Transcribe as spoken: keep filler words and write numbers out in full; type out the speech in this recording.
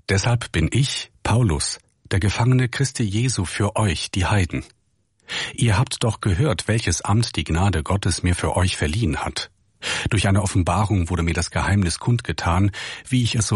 Deshalb bin ich, Paulus, der Gefangene Christi Jesu für euch, die Heiden. Ihr habt doch gehört, welches Amt die Gnade Gottes mir für euch verliehen hat. Durch eine Offenbarung wurde mir das Geheimnis kundgetan, wie ich es so